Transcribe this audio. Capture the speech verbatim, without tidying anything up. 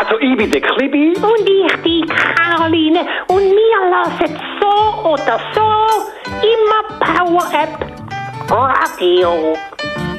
Also ich bin der Klibi. Und ich die Caroline. Und wir lassen so oder so immer Power App Radio.